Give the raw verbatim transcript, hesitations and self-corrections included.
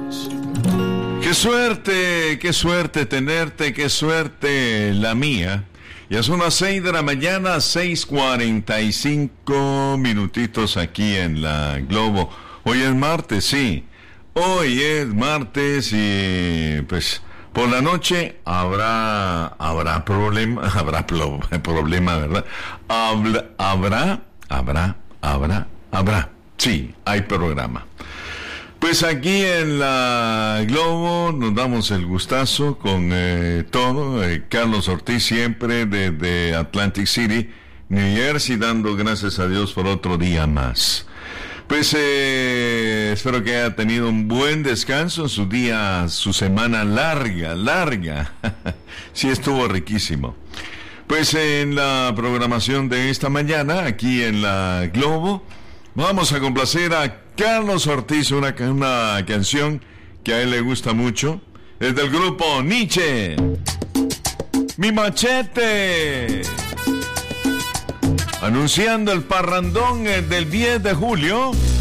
Qué suerte, qué suerte tenerte, qué suerte la mía. Ya son las seis de la mañana, seis cuarenta y cinco minutitos aquí en la Globo. Hoy es martes, sí. Hoy es martes y pues por la noche habrá habrá problema, habrá pro, problema, ¿verdad? Habla, habrá, habrá, habrá, habrá. Sí, hay programa. Pues aquí en la Globo nos damos el gustazo con eh, todo. Eh, Carlos Ortiz siempre desde Atlantic City, New Jersey, dando gracias a Dios por otro día más. Pues eh, espero que haya tenido un buen descanso, su día, su semana larga, larga. Sí, estuvo riquísimo. Pues en la programación de esta mañana, aquí en la Globo, vamos a complacer a Carlos Ortiz, una, una canción que a él le gusta mucho. Es del grupo Nietzsche. Mi machete. Anunciando el parrandón del diez de julio.